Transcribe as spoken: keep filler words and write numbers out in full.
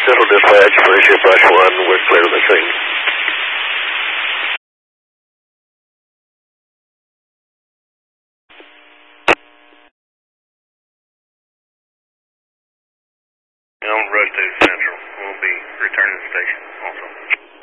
Central Dispatch, Friendship Rush one, we're clear of the scene. On Rush two Central, we'll be returning to the station also.